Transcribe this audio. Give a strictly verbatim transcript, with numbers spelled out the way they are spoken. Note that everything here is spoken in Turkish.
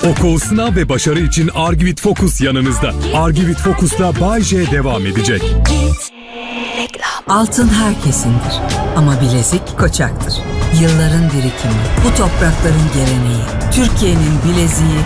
Okul, sınav ve başarı için Argivit Focus yanınızda. Argivit Focus'la Bay J devam edecek. Altın herkesindir ama bilezik Koçak'tır. Yılların birikimi, bu toprakların geleneği. Türkiye'nin bileziği